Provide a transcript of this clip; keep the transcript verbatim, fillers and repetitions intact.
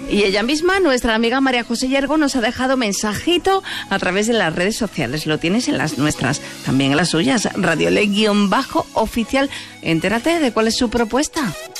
Y ella misma, nuestra amiga María José Yergo, nos ha dejado mensajito a través de las redes sociales. Lo tienes en las nuestras, también en las suyas. Radiole-oficial. Entérate de cuál es su propuesta.